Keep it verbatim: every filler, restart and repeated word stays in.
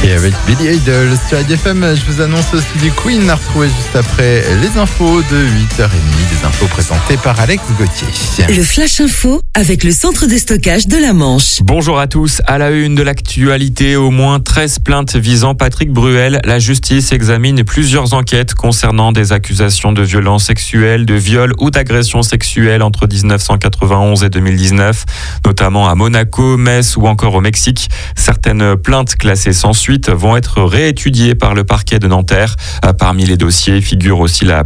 Et avec Billy Idol sur I D F M, je vous annonce aussi du Queen à retrouver juste après les infos de huit heures trente, des infos présentées par Alex Gauthier. Le Flash Info avec le centre de stockage de la Manche. Bonjour à tous. À la une de l'actualité, au moins treize plaintes visant Patrick Bruel. La justice examine plusieurs enquêtes concernant des accusations de violences sexuelles, de viol ou d'agression sexuelle entre dix-neuf cent quatre-vingt-onze et deux mille dix-neuf, notamment à Monaco, Metz ou encore au Mexique. Certaines plaintes classées sans suite vont être réétudiées par le parquet de Nanterre. Parmi les dossiers figure aussi la